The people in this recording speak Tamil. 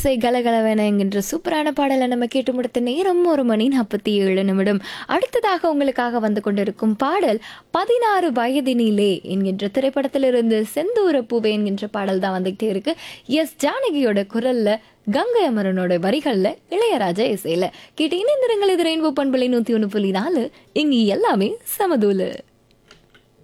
ஆசை கலகலவென என்கின்ற சூப்பரான பாடலை நம்ம கேட்டு முடித்த நேரம் 1:47. அடுத்ததாக உங்களுக்காக வந்து கொண்டிருக்கும் பாடல் 16 வயதினிலே என்கின்ற திரைப்படத்திலிருந்து செந்தூர பூவே என்கின்ற பாடல் தான் வந்துகிட்டே இருக்கு. எஸ் ஜானகியோட குரல்ல, கங்கை அமரனோட வரிகள்ல, இளையராஜா இசையில கேட்டு இணைந்திருங்கள். இது ரெயின்போ பண்பலை 101.4. இங்கு எல்லாமே சமதூலு.